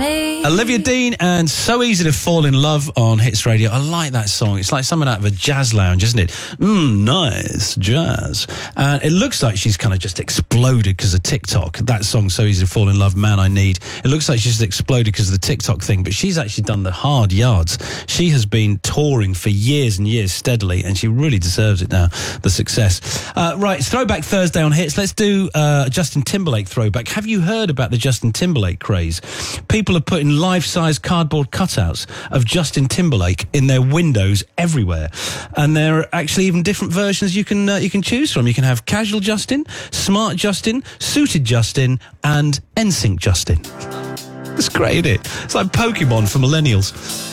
me. Olivia Dean and So Easy to Fall in Love on Hits Radio. I like that song. It's like something out of a jazz lounge, isn't it? Nice jazz. And it looks like she's kind of just exploded because of TikTok. That song, So Easy to Fall in Love, Man I Need. It looks like she's just exploded because of the TikTok thing, but she's actually done the hard yards. She has been touring for years and years steadily, and she really deserves it now, the success. Right, it's Throwback Thursday on Hits. Let's do Justin Timberlake throwback. Have you heard about the Justin Timberlake craze? People are putting life-size cardboard cutouts of Justin Timberlake in their windows everywhere, and there are actually even different versions you can choose from. You can have casual Justin, smart Justin, suited Justin, and NSYNC Justin. It's great, isn't it? It's like Pokemon for millennials.